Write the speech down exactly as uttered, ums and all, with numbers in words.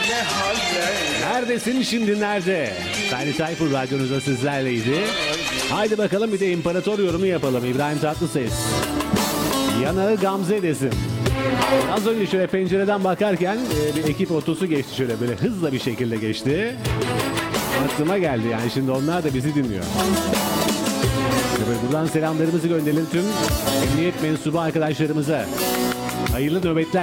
ne haller. Neredesin şimdi nerede? Ferdi Tayfur radyonuzda sizlerleydi. Haydi bakalım bir de imparator yorumu yapalım. İbrahim Tatlıses. Yanağı Gamze desin. Az önce şöyle pencereden bakarken e, bir ekip otosu geçti, şöyle böyle hızla bir şekilde geçti. Aklıma geldi yani, şimdi onlar da bizi dinliyor. Böyle buradan selamlarımızı gönderelim tüm emniyet mensubu arkadaşlarımıza. Hayırlı nöbetler.